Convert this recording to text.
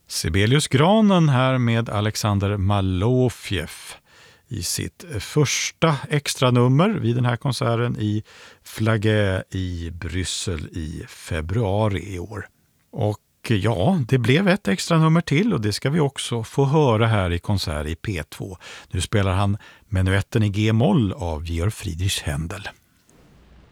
Sibelius Granen här med Alexander Malofjev i sitt första extranummer vid den här konserten i Flagey i Bryssel i februari i år. Och ja, det blev ett extranummer till och det ska vi också få höra här i konsert i P2. Nu spelar han menuetten i G-moll av Georg Friedrich Händel.